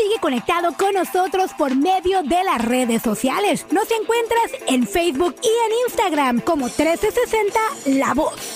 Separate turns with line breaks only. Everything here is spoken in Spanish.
sigue conectado con nosotros por medio de las redes sociales. Nos encuentras en Facebook y en Instagram como 1360 La Voz.